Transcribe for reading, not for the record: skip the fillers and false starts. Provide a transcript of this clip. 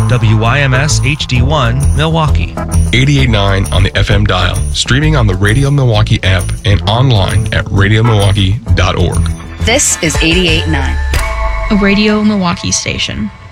WYMS HD1, Milwaukee. 88.9 on the FM dial, streaming on the Radio Milwaukee app and online at radiomilwaukee.org. This is 88.9. A Radio Milwaukee station.